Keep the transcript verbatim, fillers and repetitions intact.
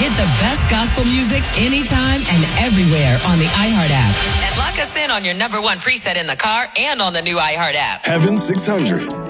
Get the best gospel music anytime and everywhere on the iHeart app. And lock us in on your number one preset in the car and on the new iHeart app. Heaven six hundred.